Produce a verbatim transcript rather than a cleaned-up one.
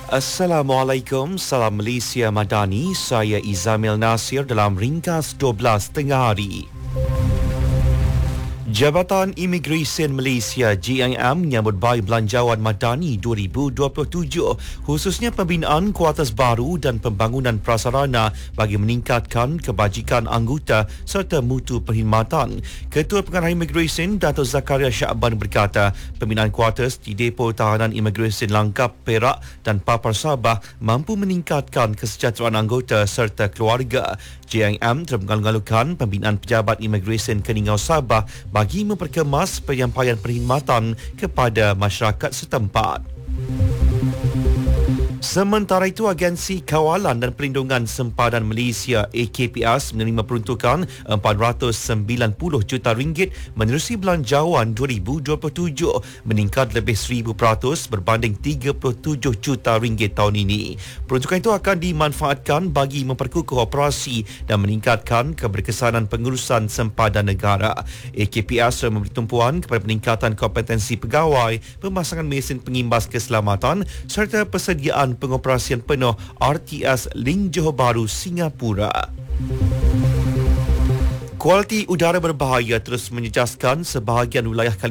Assalamualaikum, salam Malaysia Madani. Saya Izamil Nasir dalam ringkas dua belas tengah hari. Jabatan Imigresen Malaysia J I M menyambut baik Belanjawan Madani dua ribu dua puluh tujuh, khususnya pembinaan kuartus baru dan pembangunan prasarana bagi meningkatkan kebajikan anggota serta mutu perkhidmatan. Ketua Pengarah Imigresen Dato' Zakaria Syakban berkata, pembinaan kuartus di Depo Tahanan Imigresen Langkap, Perak dan Papar Sabah mampu meningkatkan kesejahteraan anggota serta keluarga. J I M telah mengalu-alukan pembinaan pejabat imigresen Keningau Sabah bagi memperkemas penyampaian perkhidmatan kepada masyarakat setempat. Sementara itu, Agensi Kawalan dan Perlindungan Sempadan Malaysia A K P S menerima peruntukan empat ratus sembilan puluh juta ringgit menerusi Belanjawan dua ribu dua puluh tujuh, meningkat lebih seribu peratus berbanding tiga puluh tujuh juta ringgit tahun ini. Peruntukan itu akan dimanfaatkan bagi memperkukuh operasi dan meningkatkan keberkesanan pengurusan sempadan negara. A K P S telah memberi tumpuan kepada peningkatan kompetensi pegawai, pemasangan mesin pengimbas keselamatan serta persediaan pengoperasian penuh R T S Link Johor Bahru Singapura. Kualiti udara berbahaya terus menjejaskan sebahagian wilayah